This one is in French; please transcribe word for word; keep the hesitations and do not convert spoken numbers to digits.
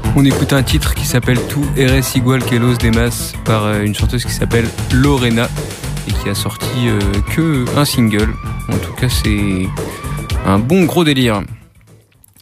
On écoute un titre qui s'appelle Tout eres igual que los demás par une chanteuse qui s'appelle Lorena et qui a sorti euh, que un single. En tout cas, c'est un bon gros délire.